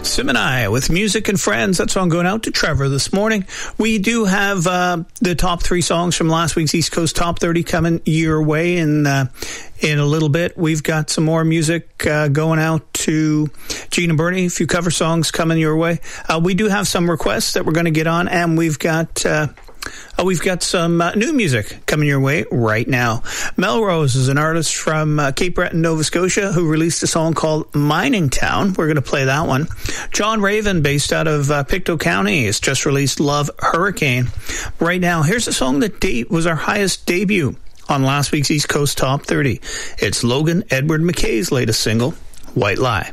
Sim and I with Music and Friends. That song going out to Trevor this morning. We do have the top 3 songs from last week's East Coast Top 30 coming your way in a little bit. We've got some more music going out to Gina Burney, a few cover songs coming your way. We do have some requests that we're going to get on, and we've got some new music coming your way right now. Melrose is an artist from Cape Breton, Nova Scotia, who released a song called Mining Town. We're going to play that one. John Raven, based out of Pictou County, has just released Love Hurricane. Right now, here's a song that was our highest debut on last week's East Coast Top 30. It's Logan Edward McKay's latest single, White Lie.